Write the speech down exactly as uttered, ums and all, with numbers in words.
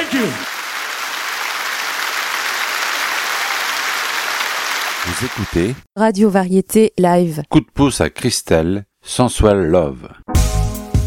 Thank you. Vous écoutez Radio Variété Live. Coup de pouce à Christelle, Sensual Love.